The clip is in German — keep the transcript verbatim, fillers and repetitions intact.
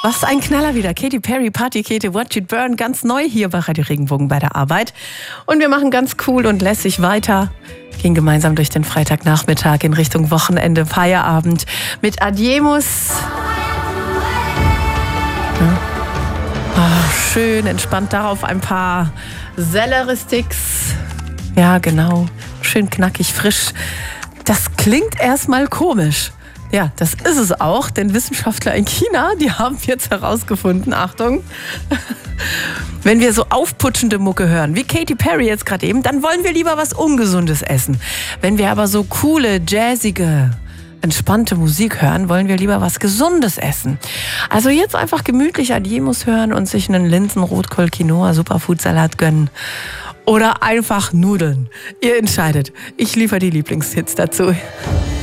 Was ein Knaller wieder. Katy Perry, Partykete, Watch It Burn, ganz neu hier bei Radio Regenbogen bei der Arbeit. Und wir machen ganz cool und lässig weiter. Gehen gemeinsam durch den Freitagnachmittag in Richtung Wochenende, Feierabend mit Adiemus. Ja. Oh, schön entspannt darauf ein paar Sellerie-Sticks. Ja, genau. Schön knackig, frisch. Das klingt erstmal komisch. Ja, das ist es auch, denn Wissenschaftler in China, die haben jetzt herausgefunden, Achtung, wenn wir so aufputschende Mucke hören, wie Katy Perry jetzt gerade eben, dann wollen wir lieber was Ungesundes essen. Wenn wir aber so coole, jazzige, entspannte Musik hören, wollen wir lieber was Gesundes essen. Also jetzt einfach gemütlich Adiemus hören und sich einen Linsen-Rotkohl-Quinoa-Superfood-Salat gönnen. Oder einfach Nudeln. Ihr entscheidet. Ich liefere die Lieblingshits dazu.